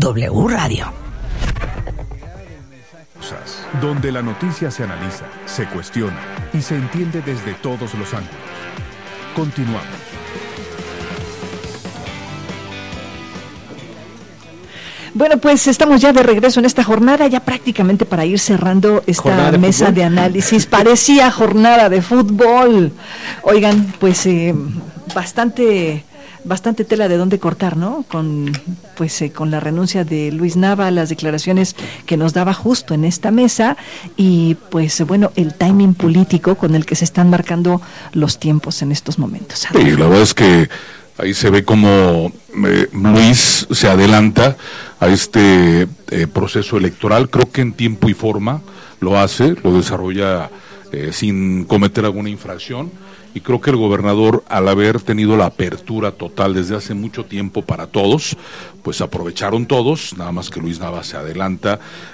W Radio. Donde la noticia se analiza, se cuestiona y se entiende desde todos los ángulos. Continuamos. Bueno, pues estamos ya de regreso en esta jornada, ya prácticamente para ir cerrando esta mesa de análisis. Parecía jornada de fútbol. Oigan, pues bastante tela de dónde cortar, ¿no? Con la renuncia de Luis Nava, las declaraciones que nos daba justo en esta mesa y pues bueno, el timing político con el que se están marcando los tiempos en estos momentos. Sí, la verdad es que ahí se ve como Luis se adelanta a este proceso electoral. Creo que en tiempo y forma lo hace, lo desarrolla sin cometer alguna infracción. Y creo que el gobernador, al haber tenido la apertura total desde hace mucho tiempo para todos, pues aprovecharon todos, nada más que Luis Nava se adelanta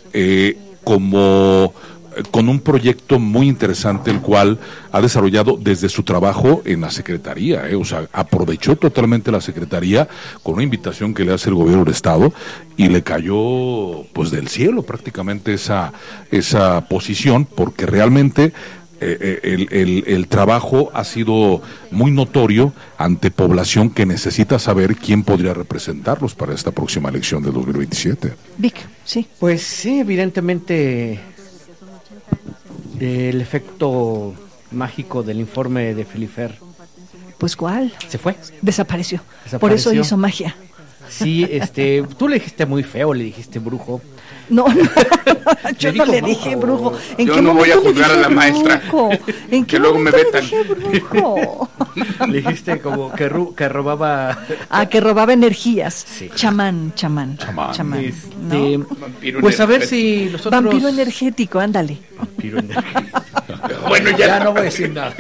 con un proyecto muy interesante, el cual ha desarrollado desde su trabajo en la Secretaría, o sea, aprovechó totalmente la Secretaría con una invitación que le hace el gobierno del Estado y le cayó pues del cielo prácticamente esa posición, porque realmente el trabajo ha sido muy notorio ante población que necesita saber quién podría representarlos para esta próxima elección de 2027. Vic, sí. Pues sí, evidentemente el efecto mágico del informe de Filifer. Pues ¿cuál? Se fue. Desapareció. Por eso hizo magia. Sí, tú le dijiste muy feo, le dijiste brujo. No, yo no le dije brujo. ¿En yo qué no voy a juzgar a la maestra. ¿En qué que luego me vetan? Le dijiste como que robaba. Que robaba energías. Sí. Chamán. ¿No? Pues a ver si nosotros. Vampiro energético, ándale. Vampiro energético. Bueno, ya no voy a decir nada.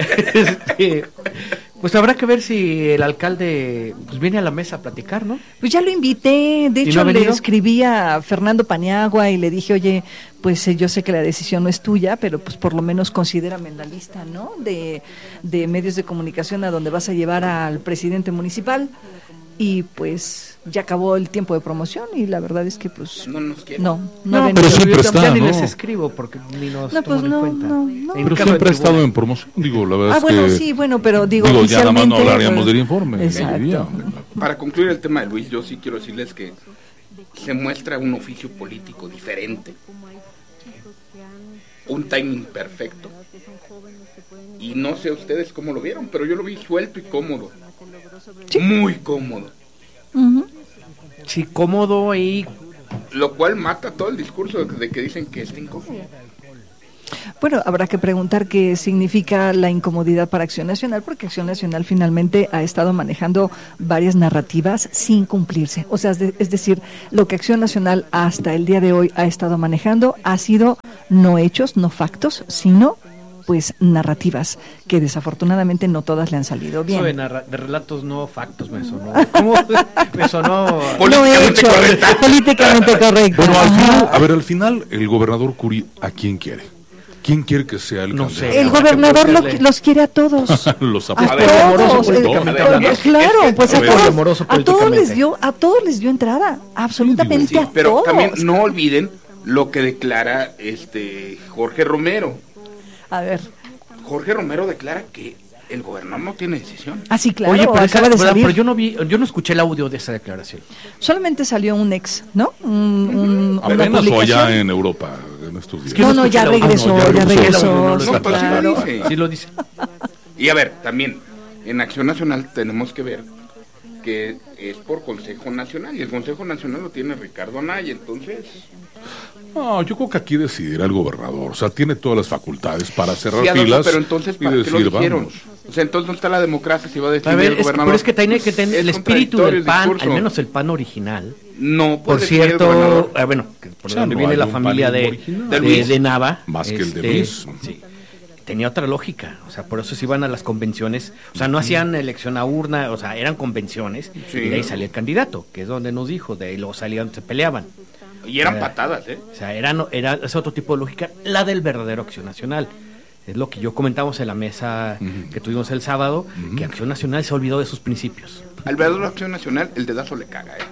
Pues habrá que ver si el alcalde pues viene a la mesa a platicar, ¿no? Pues ya lo invité, de hecho le escribí a Fernando Paniagua y le dije, oye, pues yo sé que la decisión no es tuya, pero pues por lo menos considérame en la lista, ¿no? De medios de comunicación a donde vas a llevar al presidente municipal. Y pues ya acabó el tiempo de promoción y la verdad es que pues no nos quieren. No, pero siempre está, ya ni ¿no? les escribo porque ni nos toman en cuenta. Pero siempre ha estado en promoción, digo, la verdad es bueno, que... sí, bueno, pero digo ya nada más no hablaríamos del informe. Exacto. Para concluir el tema de Luis, yo sí quiero decirles que se muestra un oficio político diferente, un timing perfecto, y no sé ustedes cómo lo vieron, pero yo lo vi suelto y cómodo. Sí. Muy cómodo. Uh-huh. Sí, cómodo y... Lo cual mata todo el discurso de que dicen que está incómodo. Bueno, habrá que preguntar qué significa la incomodidad para Acción Nacional, porque Acción Nacional finalmente ha estado manejando varias narrativas sin cumplirse. O sea, es decir, lo que Acción Nacional hasta el día de hoy ha estado manejando ha sido no hechos, no factos, sino pues narrativas que desafortunadamente no todas le han salido bien. Eso de relatos no factos me sonó. ¿Cómo? Me sonó políticamente correcto. Bueno, al final el gobernador Curi, ¿a quién quiere? ¿Quién quiere que sea el candidato? El gobernador los quiere a todos. Los a todos. Claro, pues a todos les dio entrada, absolutamente a pero todos. También no olviden lo que declara Jorge Romero. A ver. Jorge Romero declara que el gobernador no tiene decisión. Ah, sí, claro. Oye, pero yo no escuché el audio de esa declaración. Solamente salió un ex, ¿no? Apenas o allá en Europa en estos días. No, ya regresó. Claro. Sí lo dice. Y a ver, también en Acción Nacional tenemos que ver que es por Consejo Nacional y el Consejo Nacional lo tiene Ricardo Anaya, entonces... No, yo creo que aquí decidirá el gobernador, o sea, tiene todas las facultades para cerrar sí, filas. Pero entonces, ¿para qué lo dijeron? O sea, entonces no está la democracia si va a decidir el gobernador. Pero es que tiene que tener el espíritu del PAN, al menos el PAN original. No, por cierto, por donde viene la familia de Nava. Más que el de Luis. Sí. Tenía otra lógica, o sea, por eso se iban a las convenciones, o sea, no hacían elección a urna, o sea, eran convenciones, y de ahí salía el candidato, que es donde nos dijo, de ahí luego salían, se peleaban. Y eran patadas, O sea, es otro tipo de lógica, la del verdadero Acción Nacional. Es lo que yo comentamos en la mesa que tuvimos el sábado, que Acción Nacional se olvidó de sus principios. Al verdadero Acción Nacional, el dedazo le caga,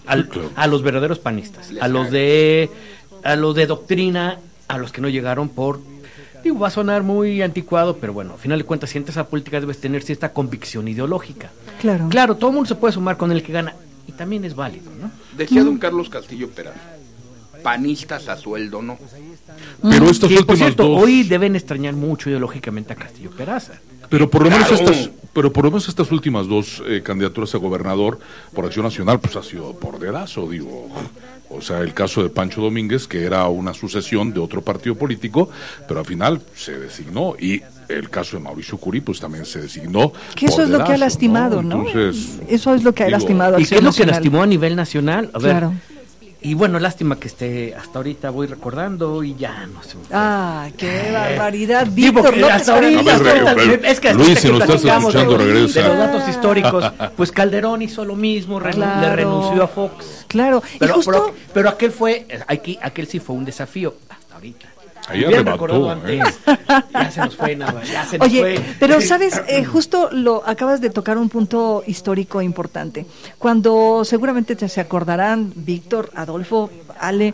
a los verdaderos panistas, a los de doctrina, a los que no llegaron por... Digo, va a sonar muy anticuado, pero bueno, al final de cuentas, si entras a política debes tener cierta convicción ideológica. Claro, todo el mundo se puede sumar con el que gana, y también es válido, ¿no? Decía don Carlos Castillo Peraza, panistas a sueldo, ¿no? Pero estas que, últimas por cierto, dos... hoy deben extrañar mucho ideológicamente a Castillo Peraza. Pero por lo menos estas últimas dos candidaturas a gobernador por Acción Nacional, pues ha sido por dedazo, digo. O sea, el caso de Pancho Domínguez, que era una sucesión de otro partido político, pero al final se designó, y el caso de Mauricio Curi, pues también se designó. Que eso es lo que ha lastimado, ¿no? Entonces, eso es lo que ha lastimado. ¿Y qué es lo que lastimó a nivel nacional? A ver, claro. Y bueno, lástima que hasta ahorita voy recordando y ya no sé. Qué barbaridad, Víctor. Hasta ahorita, es que Luis, si nos estás escuchando, regresa. De los datos históricos, pues Calderón hizo lo mismo, le renunció a Fox. Claro, pero aquel sí fue un desafío hasta ahorita. Ahí arrebató, ya se nos fue nada, pero sabes, justo lo acabas de tocar un punto histórico importante. Cuando seguramente se acordarán, Víctor, Adolfo, Ale,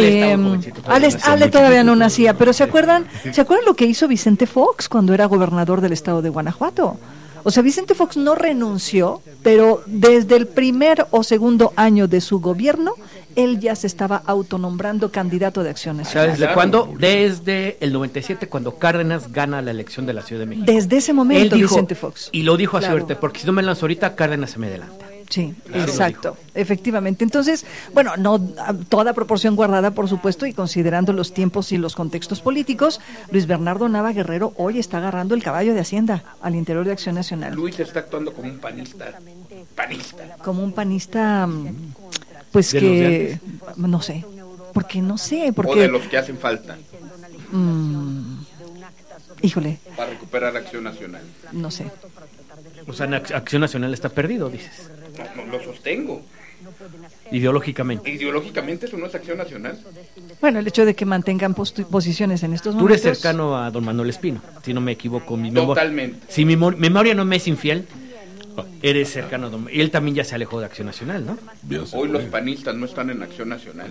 Ale todavía no nacía, pero ¿se acuerdan lo que hizo Vicente Fox cuando era gobernador del estado de Guanajuato? O sea, Vicente Fox no renunció, pero desde el primer o segundo año de su gobierno, él ya se estaba autonombrando candidato de Acción Nacional. ¿Sabes desde cuándo? Desde el 97, cuando Cárdenas gana la elección de la Ciudad de México. Desde ese momento, Vicente Fox. Y lo dijo así ahorita, porque si no me lanzo ahorita, Cárdenas se me adelanta. Sí, exacto, efectivamente. Entonces, bueno, no toda proporción guardada, por supuesto, y considerando los tiempos y los contextos políticos, Luis Bernardo Nava Guerrero hoy está agarrando el caballo de Hacienda al interior de Acción Nacional. Luis está actuando como un panista. Como un panista, pues que, no sé, porque no sé. O de los que hacen falta. Híjole. Para recuperar Acción Nacional. No sé. O sea, Acción Nacional está perdido, dices. No, lo sostengo. Ideológicamente. Ideológicamente eso no es Acción Nacional. Bueno, el hecho de que mantengan posiciones en estos momentos. Tú eres cercano a don Manuel Espino, si no me equivoco. Totalmente. Si mi memoria no me es infiel, eres cercano a don... Y él también ya se alejó de Acción Nacional, ¿no? Hoy los panistas no están en Acción Nacional.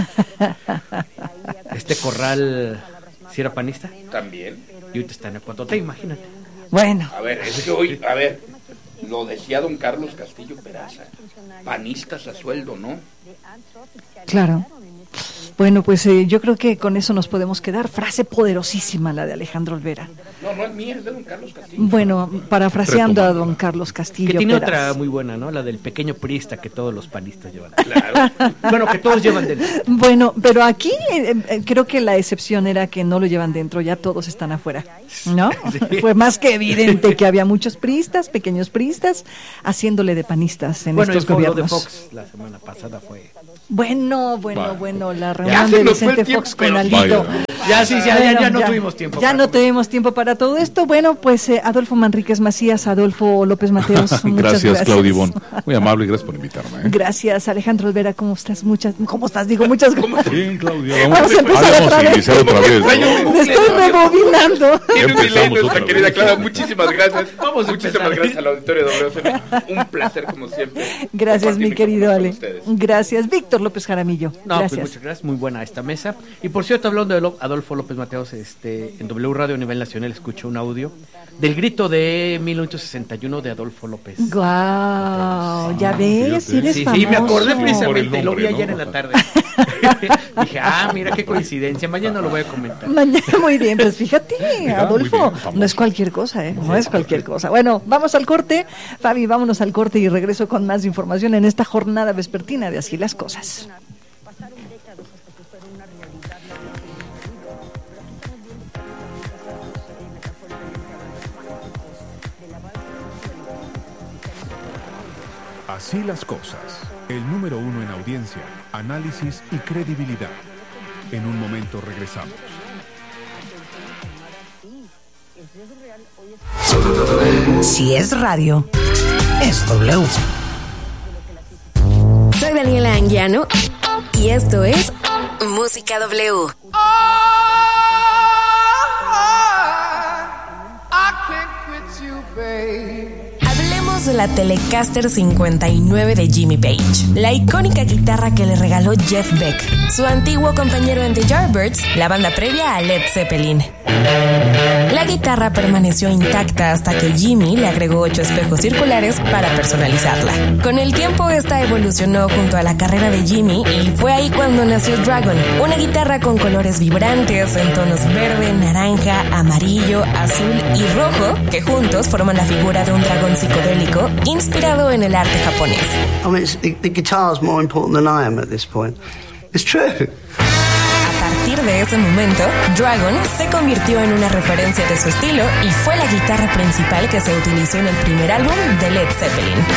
Corral, ¿sí era panista? También. Y ahorita está en Acuatote, imagínate. Bueno. A ver, es que hoy, lo decía don Carlos Castillo Peraza, panistas a sueldo, ¿no? Claro. Bueno, pues yo creo que con eso nos podemos quedar. Frase poderosísima la de Alejandro Olvera. No es mía, es de don Carlos Castillo. Bueno, parafraseando a don Carlos Castillo. Que tiene Peraza. Otra muy buena, ¿no? La del pequeño priista que todos los panistas llevan. Claro. Bueno, que todos llevan dentro. Bueno, pero aquí creo que la excepción era que no lo llevan dentro, ya todos están afuera, ¿no? Sí. Fue más que evidente que había muchos priistas, pequeños priistas, haciéndole de panistas en estos gobiernos. De Fox la semana pasada fue... Bueno, la reunión de Vicente Fox con Alito. Ya no tuvimos tiempo. Ya no tuvimos tiempo para todo esto. Bueno, pues Adolfo Manríquez Macías, Adolfo López Mateos, muchas gracias. Claudia Ivonne. Muy amable y gracias por invitarme. Gracias, Alejandro Olvera, ¿cómo estás? Muchas gracias. Bien, Claudia. Vamos a empezar otra vez. Me estoy rebobinando. Nuestra querida Clara, muchísimas gracias. Muchísimas gracias al auditorio de WFM. Un placer, como siempre. Gracias, mi querido Ale. Gracias, Víctor López Jaramillo. Gracias. Pues muchas gracias, muy buena esta mesa. Y por cierto, hablando de Adolfo López Mateos, en W Radio a nivel nacional escucho un audio del grito de 1961 de Adolfo López. Guau, ya ves, eres famoso. Sí, me acordé precisamente, lo vi ayer en la tarde. Dije, mira qué coincidencia, mañana lo voy a comentar. Mañana, muy bien, pues fíjate, Adolfo, no es cualquier cosa, no es cualquier cosa. Bueno, vamos al corte, Fabi, vámonos al corte y regreso con más información en esta jornada vespertina de Así las Cosas. Así las Cosas, el número 1 en audiencia, análisis y credibilidad. En un momento regresamos. Si es radio, es W. Soy Daniela Anguiano y esto es Música W. Hablemos de la Telecaster 59 de Jimmy Page, la icónica guitarra que le regaló Jeff Beck, su antiguo compañero en The Yardbirds, la banda previa a Led Zeppelin. La guitarra permaneció intacta hasta que Jimmy le agregó 8 espejos circulares para personalizarla. Con el tiempo, esta evolucionó junto a la carrera de Jimmy y fue ahí cuando nació Dragon, una guitarra con colores vibrantes en tonos verde, naranja, amarillo, azul y rojo, que juntos forman la figura de un dragón psicodélico inspirado en el arte japonés. I mean, the guitar is more important than I am at this point. It's true. A partir de ese momento, Dragon se convirtió en una referencia de su estilo y fue la guitarra principal que se utilizó en el primer álbum de Led Zeppelin.